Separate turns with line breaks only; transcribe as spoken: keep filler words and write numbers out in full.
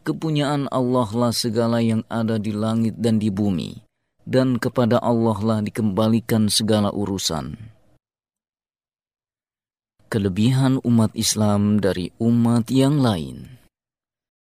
Kepunyaan Allah lah segala yang ada di langit dan di bumi, dan kepada Allah lah dikembalikan segala urusan. Kelebihan umat Islam dari umat yang lain.